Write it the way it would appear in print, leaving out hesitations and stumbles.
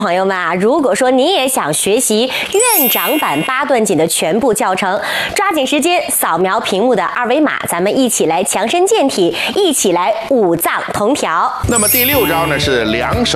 朋友们啊，如果说你也想学习院长版八段锦的全部教程，抓紧时间扫描屏幕的二维码，咱们一起来强身健体，一起来五脏同调。 那么第6招呢是两手